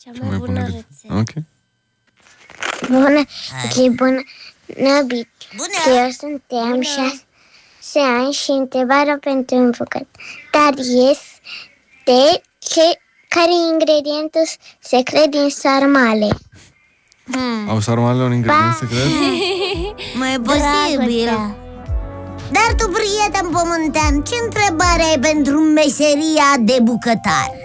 Cea mai bună rețetă. Ok. Bună, ok, bună, Năbi. Eu suntem 6 ani și întrebarea pentru învățător este care e ingredientul secret din sarmale? Au sarmale un ingredient secret? Mai posibil. Dar tu, prieten pământean, ce întrebare ai pentru meseria de bucătar?